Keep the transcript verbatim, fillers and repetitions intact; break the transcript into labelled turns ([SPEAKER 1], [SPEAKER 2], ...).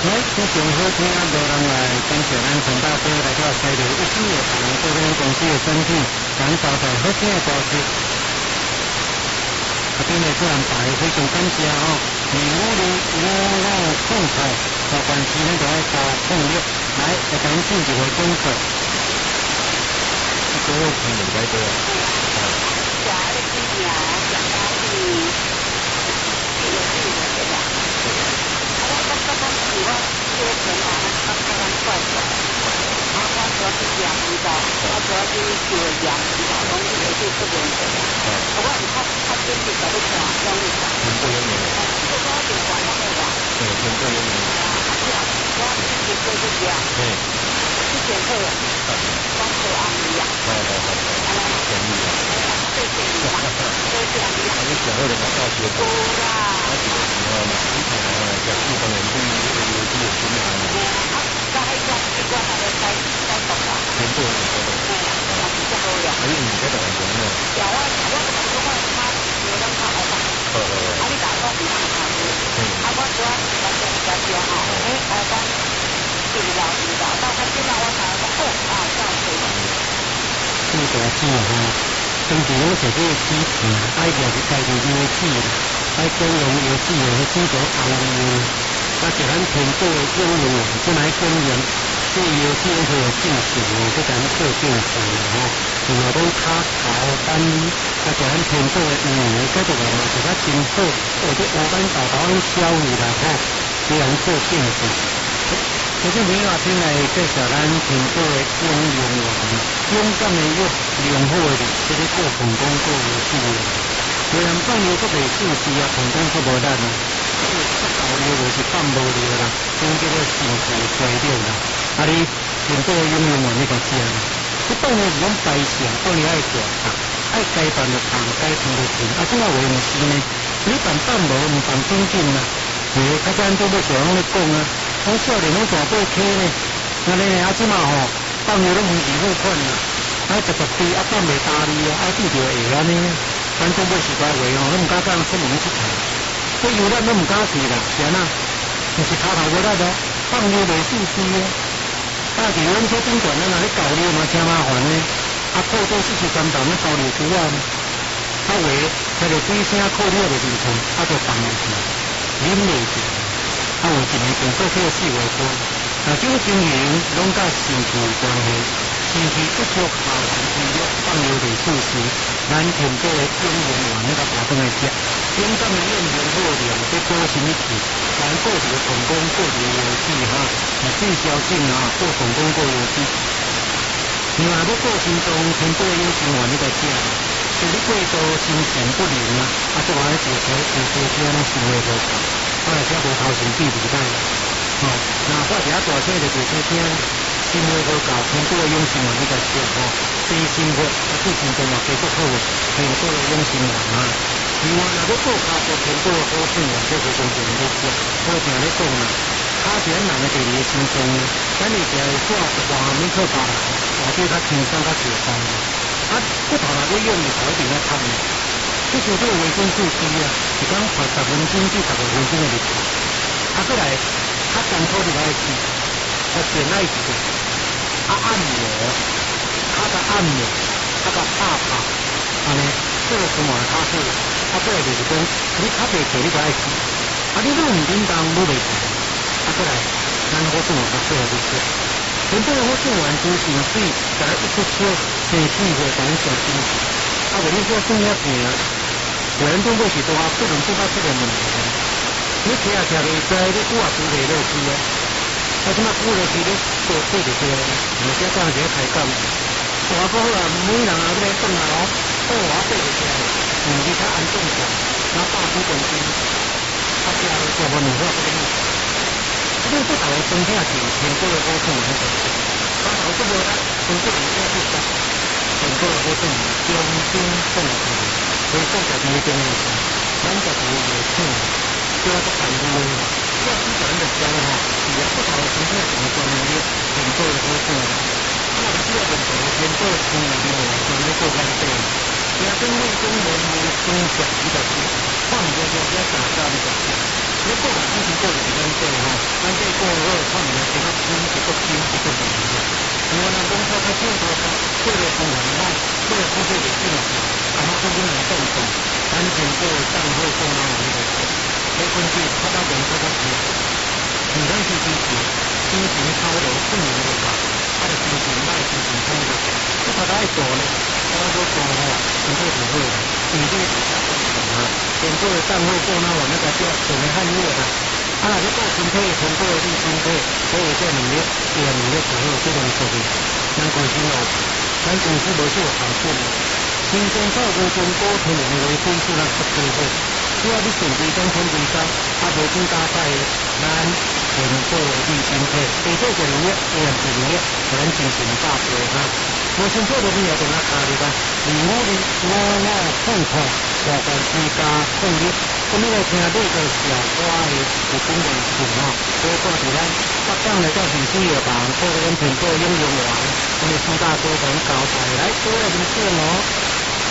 [SPEAKER 1] 来，非常好听啊！无人来感谢咱陈大哥来到西头一心的糖这边公司的产品，咱招待好听的歌曲。啊，边的主人牌非常感谢哦，二五零五五控台，大关系呢就爱高控六，来来咱进一个功课。这个听唔该多。
[SPEAKER 2] 假的今年讲到是，这个是这个。我刚刚刚是我这个钱啊，刚刚刚怪怪。啊，我主要是养鱼的，我主要是做养鱼的，东西也是这个的。我讲他他真是搞不出来，养鱼的。
[SPEAKER 1] 全部有名。
[SPEAKER 2] 这个我就管那个啦。
[SPEAKER 1] 对，全部有名。
[SPEAKER 2] 啊，是啊，我自己做这个。
[SPEAKER 1] 对。
[SPEAKER 2] 之前是光做养鱼啊。
[SPEAKER 1] 好好好。便宜啊。
[SPEAKER 2] 最便宜嘛，最便宜。
[SPEAKER 1] 还是小伙子们到学多
[SPEAKER 2] 啦。
[SPEAKER 1] 而且时候嘛，以前啊，讲日本人对于这个游戏有心啊。
[SPEAKER 2] 啊，那还讲这个还在在在懂啊。
[SPEAKER 1] 全部有名的。
[SPEAKER 2] 比较多了。
[SPEAKER 1] 还有你这种人呢？
[SPEAKER 2] 有啊，我怎么说话他有让他好吧？
[SPEAKER 1] 呃呃。
[SPEAKER 2] 啊，你打工比他好。嗯。啊，我主要是在跟人家说哈，哎，我讲这个老知道，到他见到我才说哦啊，这样可以。
[SPEAKER 1] 这个字哈，跟住我写这个字词，爱就是家己这个字，爱讲用这个字的字就红字，啊，就咱全部的应用，本来经验，这个字是有进行的，这咱做进行的哈。然后讲卡头单，啊，就咱全部的语言，这个嘛是较清楚，或者我们豆豆消语啦哈，这样做进行。有些朋友听来介绍咱全部的应用员，勇敢的用良好的力，这个做成功做有事业。虽然放牛都袂事事啊，成功都无咱啊，这个做搞牛就是放无聊啦，总叫做幸福衰掉啦。啊，你全部的应用员你个知啊？你放牛是讲白相，放牛爱大放，爱该办就放，该停就停。啊，这个话唔是呢，你办放无唔放精进啦。诶，较早都要常拢咧讲啊。我少年拢大过客呢，安尼啊，即马吼放牛拢唔是付款啦，啊十十岁啊放袂大哩啊，啊拄着会安尼，咱总要实在话吼，拢唔敢讲出门去看，所以咱都唔敢去啦，是安那？就是骹头无力咯，放牛袂输输哦，大几阮车宾馆咱若咧搞牛嘛，真麻烦呢，啊过多四十三档咧搞牛猪啊，啊话听着水声靠了就进村，啊就放入去，啉袂住。啊，有一年从做这个四月多，啊，这个经营拢甲身体有关系，身体不足，下完肌肉放牛袂舒适，咱全部的应用员那个打算来食，勇敢的用人好量，要做什么事，咱过一个成功，过一个游戏哈，啊，最小心啊，过成功过游戏。另外，要过程中全部的有成员你个食，所以你过度心神不宁啊，啊，做完做车做车车拢生活无好。我来车无头前比袂歹，吼，那我一下大车就坐车车，生活无够，全部的养生员你个食吼，低生活啊，对心脏也加足好，全部的养生员啊。另外，若要做骹做全部的好生员，这是真正咧食。我定咧讲啦，骹是咱人的第二个心脏，咱会食会煞外面靠别人，或者较轻松较简单。啊，骨头若要用的话，一定要烫的。这是这个维生素 D 啊，是讲十十分钟至十五分钟的日子。啊，过来较艰苦就爱吃，啊，便爱吃，啊按摩，啊个按摩，啊个拍拍，安尼做什么较好？啊，过来就是讲，你较袂做你就爱吃，啊，你如果唔叮当，你袂吃。啊，过来，咱好生活较适合你吃。全部的好生活都是水，在一出手，生气会当上精神。啊，为你说生遐病啊。有人中过是多，不能做到这个问题。你吃也吃袂知，你久也煮袂落去啊！啊，即马煮落去，你做做就对了。而且当时开讲，大个好啊，每人啊，你来讲啊哦，好啊，做就对了。嗯，你较安重些，那百几公斤，啊，吃了大部分话不给你。这个不同的身体啊，是全部的好处很多。啊，好这个全部人家去讲，全部的好处中心正常。所以讲家己的重要性，咱家己的热情，叫做感悟。要知道咱就知吼，是啊，不同的身体上的专业，很多的好处。啊，若是有问题，很多的专业的专业做干对。听讲你讲人无生食，你就是放着就要打仗就。你过来之前过来咱做吼，咱这过来看面一个金，一个金，一个银。我那公司他见过他，这个是人脉，这个是这个进去，然后这个能动动，完全这个账户动到我们的手，没关系，他到人这个钱，你那是金钱，金钱超流不能的话，他的金钱卖金钱通的，这他太多了，他说多的话，你会不会的？你这个啊，点过的账户过那我那个叫准备汉月的。啊，若果身体通过你身体，所以这两日这两日时候这种属于咱公司哦，咱公司无做好处，新鲜照顾中高品质的分数啦不低的，只要你准备当天规章，啊无增加菜，咱全部你身体，第做一两日，第二一两日，咱进行大规哈。我先做的你也跟他考虑吧，如果你我我痛苦，我个居家控制。咁呢個聽呢個小瓜嘅有本地情況，所以講住咧，北港嚟到城市嘅辦，嗰個人全部應用完，我哋四大高等教材嚟，多啲先哦。